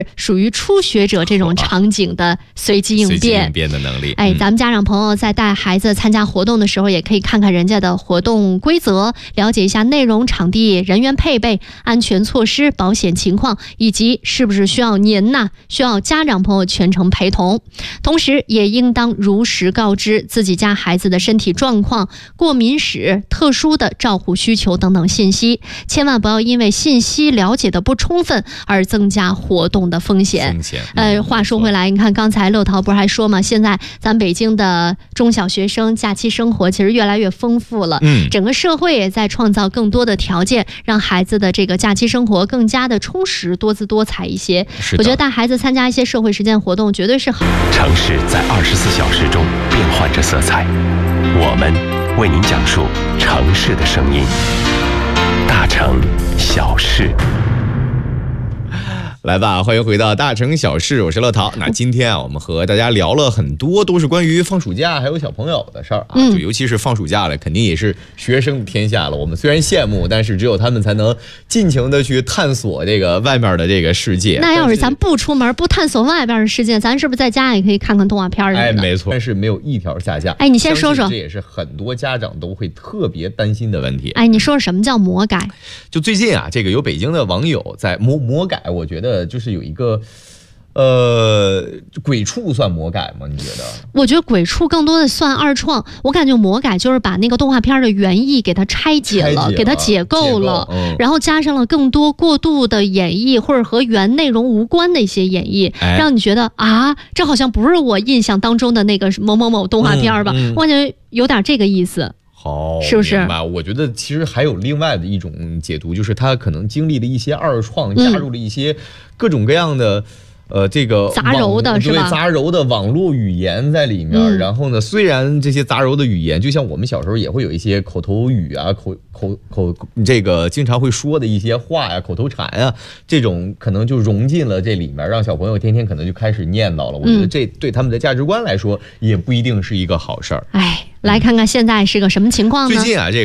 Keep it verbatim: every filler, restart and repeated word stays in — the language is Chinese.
属于初学者这种场景的随机应变、 随机应变的能力。 哎，咱们家长朋友在带孩子参加活动的时候，也可以看看人家的活动规则，了解一下内容、场地、人员配备、安全措施、保险情况，以及是不是需要您呐、需要家长朋友全程陪同。同时，也应当如实告知自己家孩子的身体状况、过敏史、特殊的照护需求等等信息，千万不要因为信息了解的不充分而增加活动的风险。 风险呃，话说回来，你看刚才乐淘不是还说嘛，现在咱北京的中小学生假期生活其实越来越丰富了， 嗯， 整个社会也在创造更多的条件，让孩子的这个假期生活更加的充实、多姿多彩一些。我觉得带孩子参加一些社会实践活动绝对是好。 城市在二十四小时中变换着色彩，我们为您讲述城市的声音。大城小事。 来吧，欢迎回到大城小事，我是乐淘。那今天啊，我们和大家聊了很多，都是关于放暑假还有小朋友的事儿啊。 嗯， 就尤其是放暑假了，肯定也是学生的天下了。我们虽然羡慕，但是只有他们才能尽情的去探索这个外面的这个世界。 那要是咱不出门，不探索外边的世界，咱是不是在家也可以看看动画片什么的？ 哎，没错，但是没有一条下架。 哎，你先说说， 这也是很多家长都会特别担心的问题。 哎，你说什么叫魔改？ 就最近啊，这个有北京的网友在魔魔改，我觉得就是有一个。呃，鬼畜算魔改吗？你觉得？ 我觉得鬼畜更多的算二创。我感觉魔改就是把那个动画片的原意给它拆解了， 拆解了给它解构了， 解构嗯、 然后加上了更多过度的演绎或者和原内容无关的一些演绎， 哎、 让你觉得啊，这好像不是我印象当中的那个某某某动画片吧？嗯嗯、我感觉有点这个意思。 好， 是不是？ 我觉得其实还有另外的一种解读，就是他可能经历了一些二创，加入了一些各种各样的。呃，这个杂糅的是吧？ 对，杂糅的网络语言在里面。嗯、然后呢，虽然这些杂糅的语言，就像我们小时候也会有一些口头语啊、口口口这个经常会说的一些话呀、口头禅啊，这种可能就融进了这里面，让小朋友天天可能就开始念叨了。我觉得这对他们的价值观来说，也不一定是一个好事儿。 哎，来看看现在是个什么情况呢？ 最近啊，这个。